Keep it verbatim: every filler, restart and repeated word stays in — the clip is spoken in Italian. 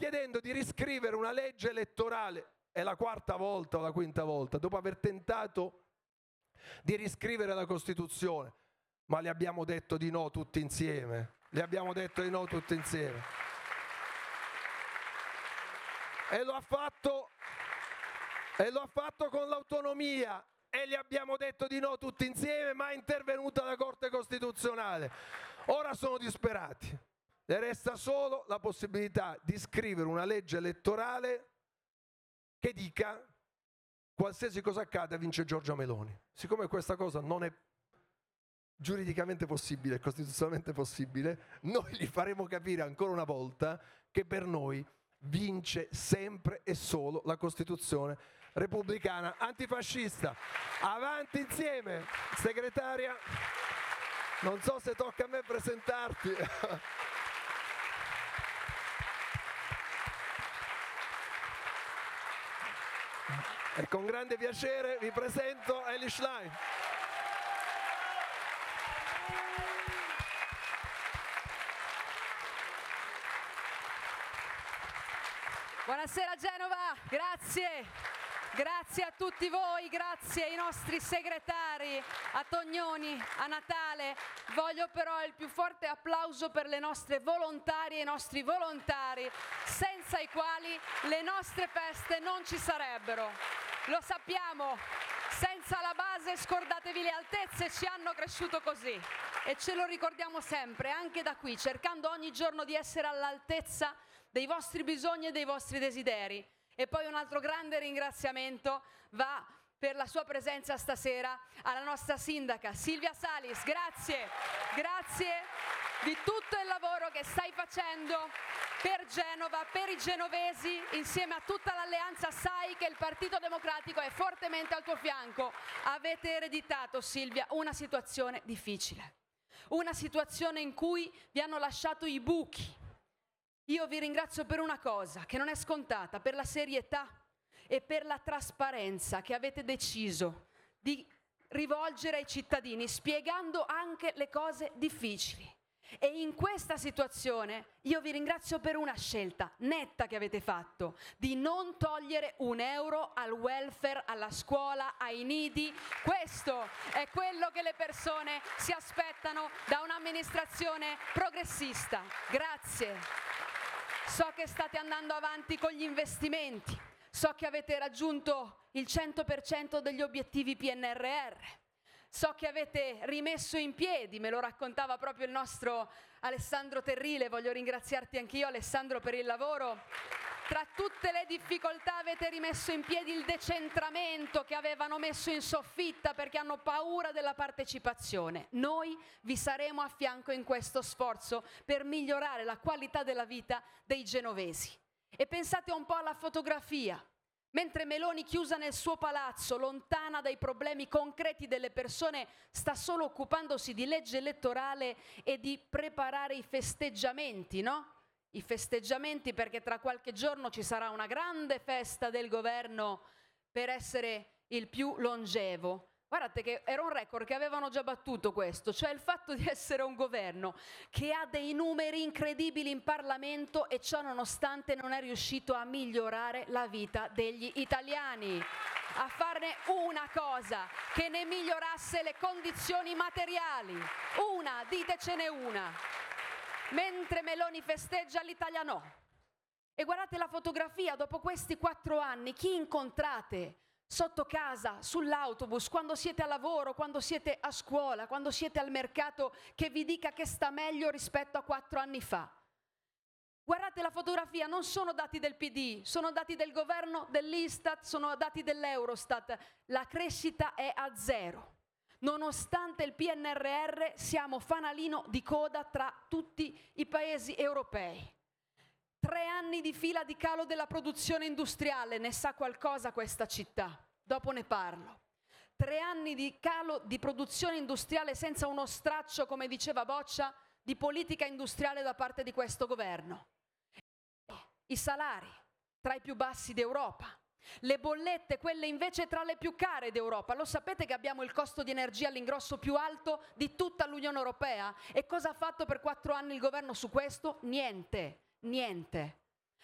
chiedendo di riscrivere una legge elettorale, è la quarta volta o la quinta volta, dopo aver tentato di riscrivere la Costituzione, ma le abbiamo detto di no tutti insieme, le abbiamo detto di no tutti insieme. E lo ha fatto, e lo ha fatto con l'autonomia, e gli abbiamo detto di no tutti insieme, ma è intervenuta la Corte Costituzionale. Ora sono disperati. Le resta solo la possibilità di scrivere una legge elettorale che dica qualsiasi cosa accada vince Giorgia Meloni. Siccome questa cosa non è giuridicamente possibile, costituzionalmente possibile, noi gli faremo capire ancora una volta che per noi vince sempre e solo la Costituzione repubblicana antifascista. Avanti insieme, segretaria. Non so se tocca a me presentarti. E con grande piacere vi presento Elly Schlein. Buonasera Genova, grazie. Grazie a tutti voi, grazie ai nostri segretari, a Tognoni, a Natale. Voglio però il più forte applauso per le nostre volontarie e i nostri volontari, senza i quali le nostre feste non ci sarebbero. Lo sappiamo, senza la base, scordatevi le altezze, ci hanno cresciuto così. E ce lo ricordiamo sempre, anche da qui, cercando ogni giorno di essere all'altezza dei vostri bisogni e dei vostri desideri. E poi un altro grande ringraziamento va per la sua presenza stasera alla nostra sindaca Silvia Salis. Grazie, grazie di tutto il lavoro che stai facendo per Genova, per i genovesi, insieme a tutta l'alleanza. Sai che il Partito Democratico è fortemente al tuo fianco. Avete ereditato, Silvia, una situazione difficile, una situazione in cui vi hanno lasciato i buchi. Io vi ringrazio per una cosa che non è scontata, per la serietà e per la trasparenza che avete deciso di rivolgere ai cittadini, spiegando anche le cose difficili. E in questa situazione io vi ringrazio per una scelta netta che avete fatto, di non togliere un euro al welfare, alla scuola, ai nidi. Questo è quello che le persone si aspettano da un'amministrazione progressista. Grazie. So che state andando avanti con gli investimenti, so che avete raggiunto il cento per cento degli obiettivi P N R R, so che avete rimesso in piedi, me lo raccontava proprio il nostro Alessandro Terrile, voglio ringraziarti anch'io Alessandro per il lavoro. Tra tutte le difficoltà avete rimesso in piedi il decentramento che avevano messo in soffitta perché hanno paura della partecipazione. Noi vi saremo a fianco in questo sforzo per migliorare la qualità della vita dei genovesi. E pensate un po' alla fotografia. Mentre Meloni, chiusa nel suo palazzo, lontana dai problemi concreti delle persone, sta solo occupandosi di legge elettorale e di preparare i festeggiamenti, no? I festeggiamenti, perché tra qualche giorno ci sarà una grande festa del governo per essere il più longevo. Guardate che era un record che avevano già battuto questo, cioè il fatto di essere un governo che ha dei numeri incredibili in Parlamento e ciò nonostante non è riuscito a migliorare la vita degli italiani, a farne una cosa che ne migliorasse le condizioni materiali. Una, ditecene una. Mentre Meloni festeggia, l'Italia no. E guardate la fotografia, dopo questi quattro anni, chi incontrate sotto casa, sull'autobus, quando siete a lavoro, quando siete a scuola, quando siete al mercato, che vi dica che sta meglio rispetto a quattro anni fa? Guardate la fotografia, non sono dati del P D, sono dati del governo, dell'Istat, sono dati dell'Eurostat. La crescita è a zero. Nonostante il P N R R siamo fanalino di coda tra tutti i paesi europei. Tre anni di fila di calo della produzione industriale, ne sa qualcosa questa città, dopo ne parlo. Tre anni di calo di produzione industriale senza uno straccio, come diceva Boccia, di politica industriale da parte di questo governo. I salari tra i più bassi d'Europa. Le bollette, quelle invece tra le più care d'Europa. Lo sapete che abbiamo il costo di energia all'ingrosso più alto di tutta l'Unione Europea? E cosa ha fatto per quattro anni il governo su questo? Niente, niente.